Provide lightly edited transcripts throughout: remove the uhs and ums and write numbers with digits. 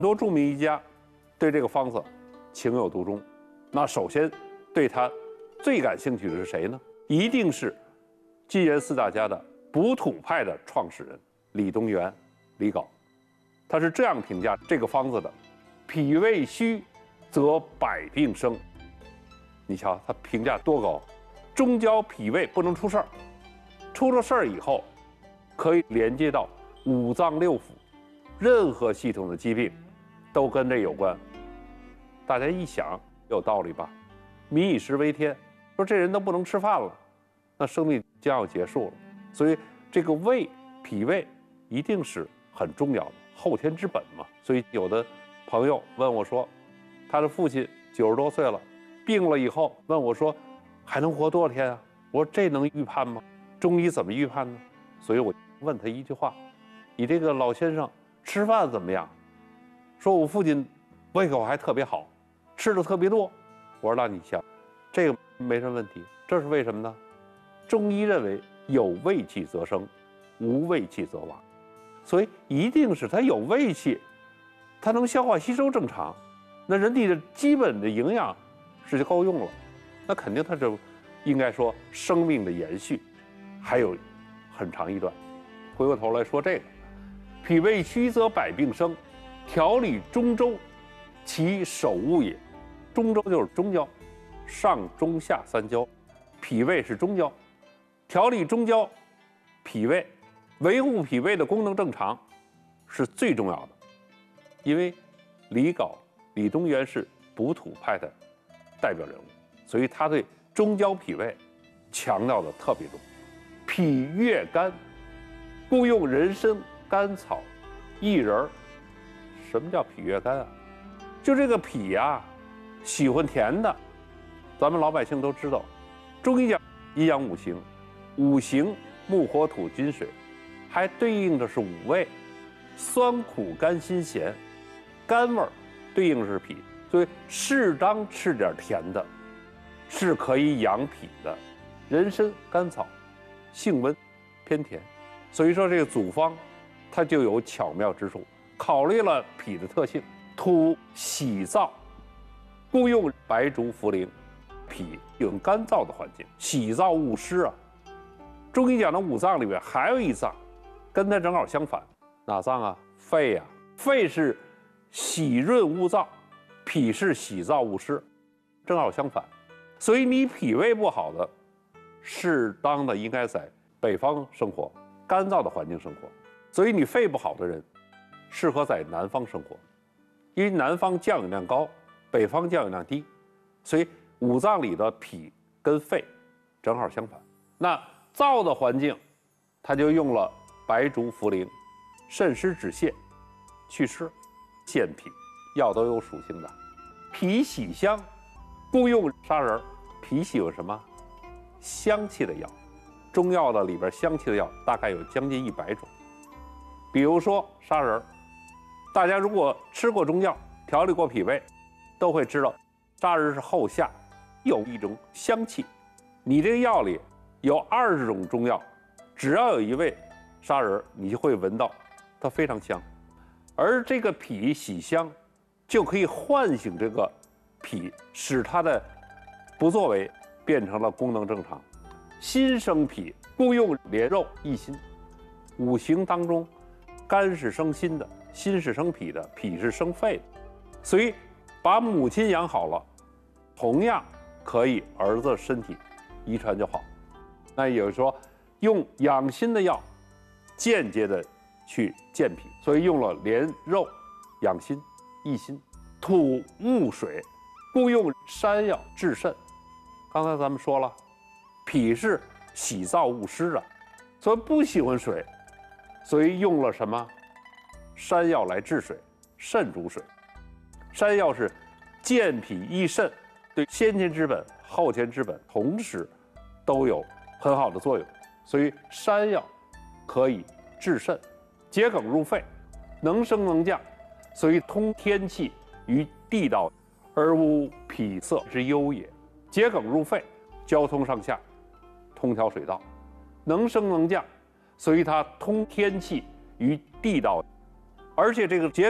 多著名医家对这个方子情有独钟。那首先对他最感兴趣的是谁呢？一定是金元四大家的补土派的创始人李东垣、李杲。他是这样评价这个方子的：脾胃虚，则百病生。你瞧，他评价多高！中焦脾胃不能出事儿，出了事儿以后，可以连接到五脏六腑，任何系统的疾病都跟这有关。大家一想，有道理吧？民以食为天，说这人都不能吃饭了，那生命将要结束了。所以这个胃、脾胃一定是很重要的，后天之本嘛。所以有的朋友问我说，他的父亲90多岁了，病了以后问我说，还能活多少天啊？我说这能预判吗？中医怎么预判呢？所以我问他一句话：你这个老先生吃饭怎么样？说我父亲胃口还特别好，吃的特别多。我说那你想，这个没什么问题。这是为什么呢？中医认为有胃气则生，无胃气则亡。所以一定是他有胃气，他能消化吸收正常，那人体的基本的营养是够用了，那肯定他就应该说生命的延续还有很长一段。回过头来说这个，脾胃虚则百病生，调理中周，其首务也。中周就是中焦，上中下三焦，脾胃是中焦，调理中焦，脾胃，维护脾胃的功能正常是最重要的。因为李杲、李东垣是补土派的代表人物，所以他对中焦脾胃强调的特别重。脾越干，故用人参、甘草、薏仁。什么叫脾越干啊？就这个脾啊，喜欢甜的。咱们老百姓都知道，中医讲阴阳五行，五行木火土金水，还对应的是五味：酸苦甘辛咸。甘味儿对应是脾，所以适当吃点甜的，是可以养脾的。人参、甘草，性温，偏甜，所以说这个组方它就有巧妙之处，考虑了脾的特性。土喜燥，故用白术、茯苓。脾有干燥的环境，喜燥恶湿啊。中医讲的五脏里面还有一脏，跟它正好相反，哪脏啊？肺啊。肺是喜润恶燥，脾是喜燥恶湿，正好相反。所以你脾胃不好的，适当的应该在北方生活，干燥的环境生活。所以你肺不好的人，适合在南方生活，因为南方降雨量高，北方降雨量低，所以五脏里的脾跟肺正好相反。那燥的环境，它就用了白术、茯苓，渗湿止泻，祛湿、健脾，药都有属性的。脾喜香，故用砂仁。脾喜欢什么？香气的药。中药的里边香气的药大概有将近100种。比如说砂仁，大家如果吃过中药，调理过脾胃，都会知道砂仁是后下有一种香气。你这个药里有20种中药，只要有一味砂仁，你就会闻到它非常香。而这个脾喜香，就可以唤醒这个脾，使它的不作为变成了功能正常。心生脾，故用莲肉、益心。五行当中，肝是生心的，心是生脾的，脾是生肺的。所以把母亲养好了，同样可以儿子身体遗传就好。那也就是说，用养心的药，间接的去健脾，所以用了莲肉养心、益心。土木水，故用山药治肾。刚才咱们说了，脾是喜燥恶湿的，所以不喜欢水，所以用了什么？山药来治水，肾主水。山药是健脾益肾，对先天之本、后天之本同时都有很好的作用。所以山药可以治肾，桔梗入肺，能升能降，所以通天气于地道，而无脾塞之忧也。桔梗入肺，交通上下，通调水道，能升能降，所以它通天气于地道。而且这个桔梗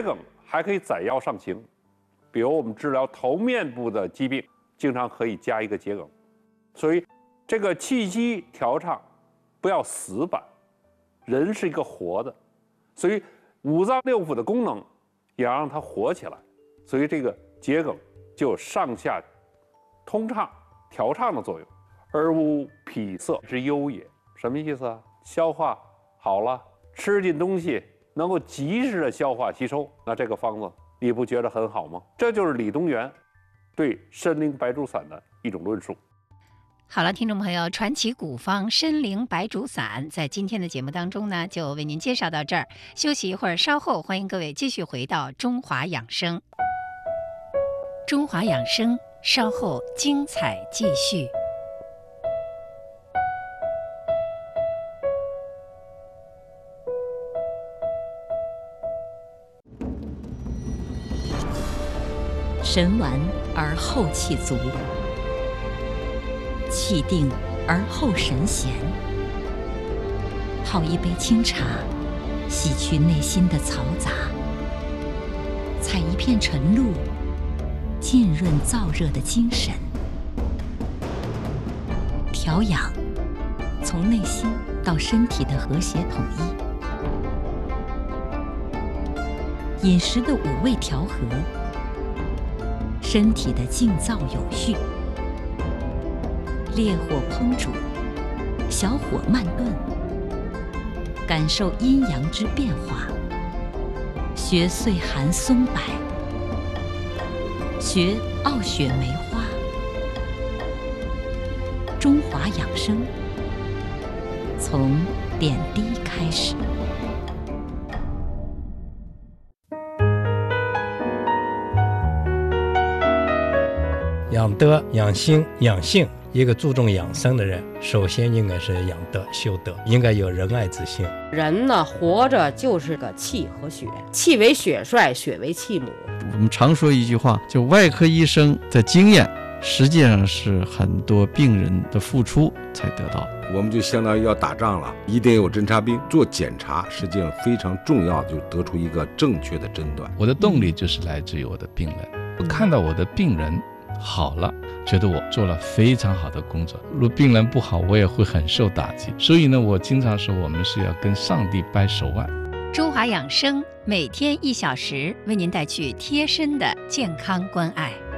还可以载药上行。比如我们治疗头面部的疾病，经常可以加一个桔梗。所以这个气机调畅不要死板，人是一个活的，所以五脏六腑的功能也要让它活起来。所以这个桔梗就有上下通畅、调畅的作用。而无脾塞之忧也，什么意思啊？消化好了，吃进东西能够及时的消化吸收，那这个方子你不觉得很好吗？这就是李东垣对参苓白术散的一种论述。 好了，听众朋友，传奇古方参苓白术散在今天的节目当中呢，就为您介绍到这儿。休息一会儿，稍后欢迎各位继续回到中华养生。中华养生，稍后精彩继续。 神完而后气足，气定而后神闲。泡一杯清茶，洗去内心的嘈杂；采一片晨露，浸润燥热的精神。调养，从内心到身体的和谐统一。饮食的五味调和，身体的静躁有序。烈火烹煮，小火慢炖，感受阴阳之变化。学岁寒松柏，学傲雪梅花。中华养生，从点滴开始。 养德、养心、养性，一个注重养生的人，首先应该是养德、修德，应该有仁爱之心。 人呢，活着就是个气和血，气为血帅，血为气母。 我们常说一句话，就外科医生的经验，实际上是很多病人的付出才得到。 我们就相当于要打仗了，一定有侦察兵做检查，实际上非常重要的就是得出一个正确的诊断。 我的动力就是来自于我的病人，我看到我的病人好了，觉得我做了非常好的工作。如果病人不好，我也会很受打击。所以呢，我经常说我们是要跟上帝掰手腕。 中华养生每天1小时，为您带去贴身的健康关爱。